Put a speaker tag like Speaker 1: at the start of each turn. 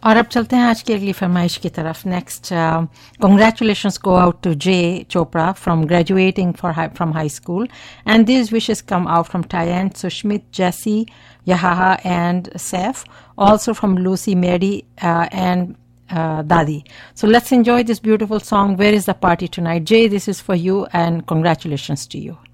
Speaker 1: और अब चलते हैं आज की अगली फरमाइश की तरफ. Next, congratulations go out to Jay Chopra from graduating from high school, and these wishes come out from Tyann, Sushmit, Jesse, Yahaha, and Saif. Also from Lucy, Mary, and Dadi. So let's enjoy this beautiful song. Where is the party tonight? Jay, this is for you, and congratulations to you.